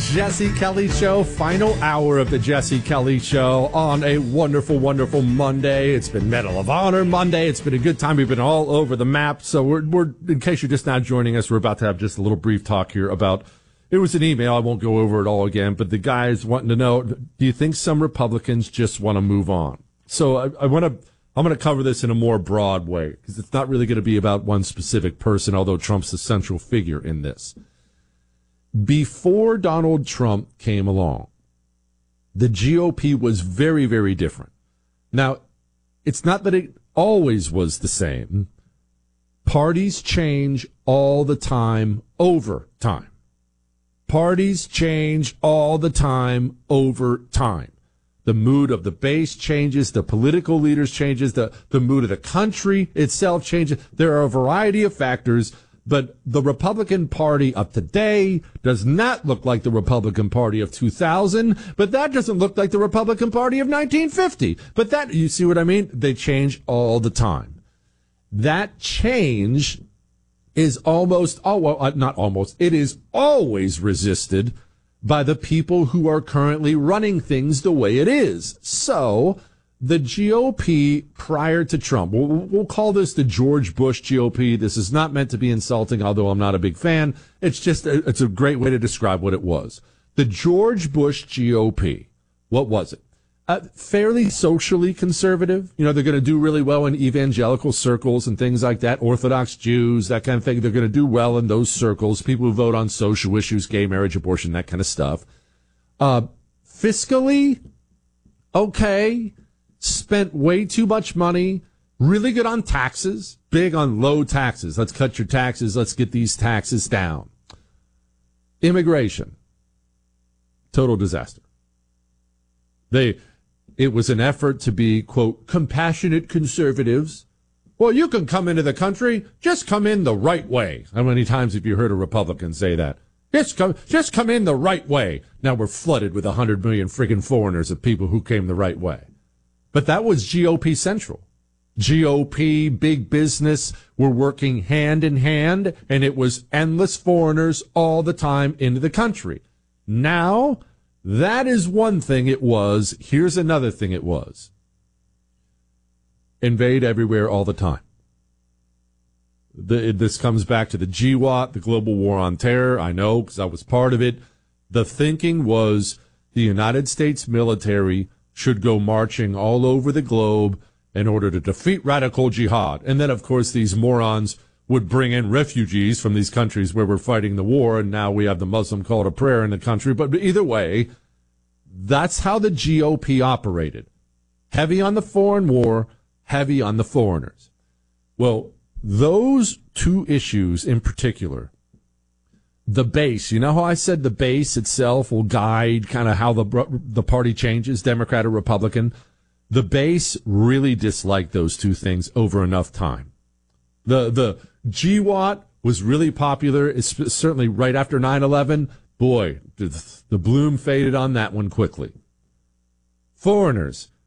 Jesse Kelly Show, final hour of the Jesse Kelly Show on a wonderful, wonderful Monday. It's been Medal of Honor Monday. It's been a good time. We've been all over the map. So we're in case you're just now joining us, we're about to have just a little brief talk here about, it was an email. I won't go over it all again, but the guy's wanting to know, do you think some Republicans just want to move on? So I'm going to cover this in a more broad way because it's not really going to be about one specific person, although Trump's the central figure in this. Before Donald Trump came along, the GOP was very, very different. Now, it's not that it always was the same. Parties change all the time over time. Parties change all the time over time. The mood of the base changes, the political leaders changes, the mood of the country itself changes. There are a variety of factors. But the Republican Party of today does not look like the Republican Party of 2000, but that doesn't look like the Republican Party of 1950. But that, you see what I mean? They change all the time. That change is it is always resisted by the people who are currently running things the way it is. So the GOP prior to Trump, we'll call this the George Bush GOP. This is not meant to be insulting, although I'm not a big fan. It's just, it's a great way to describe what it was. The George Bush GOP, what was it? Fairly socially conservative. You know, they're going to do really well in evangelical circles and things like that. Orthodox Jews, that kind of thing. They're going to do well in those circles. People who vote on social issues, gay marriage, abortion, that kind of stuff. Fiscally, okay. Spent way too much money, really good on taxes, big on low taxes. Let's cut your taxes. Let's get these taxes down. Immigration, total disaster. It was an effort to be, quote, compassionate conservatives. Well, you can come into the country, just come in the right way. How many times have you heard a Republican say that? Just come in the right way. Now we're flooded with 100 million friggin' foreigners of people who came the right way. But that was GOP central. GOP, big business were working hand in hand, and it was endless foreigners all the time into the country. Now, that is one thing it was. Here's another thing it was. Invade everywhere all the time. This comes back to the GWOT, the Global War on Terror. I know, because I was part of it. The thinking was the United States military should go marching all over the globe in order to defeat radical jihad. And then, of course, these morons would bring in refugees from these countries where we're fighting the war, and now we have the Muslim call to prayer in the country. But either way, that's how the GOP operated. Heavy on the foreign war, heavy on the foreigners. Well, those two issues in particular, the base, you know how I said the base itself will guide kind of how the party changes, Democrat or Republican? The base really disliked those two things over enough time. The GWOT was really popular. It's certainly right after 9/11. Boy, the bloom faded on that one quickly. Foreigners,